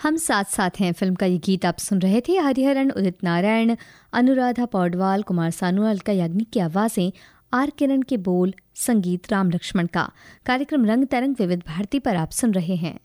हम साथ साथ हैं फिल्म का ये गीत आप सुन रहे थे। हरिहरन, उदित नारायण, अनुराधा पौडवाल, कुमार सानू, अलका याग्निक की आवाज़ें, आर किरण के बोल, संगीत राम लक्ष्मण का। कार्यक्रम रंग तरंग विविध भारती पर आप सुन रहे हैं।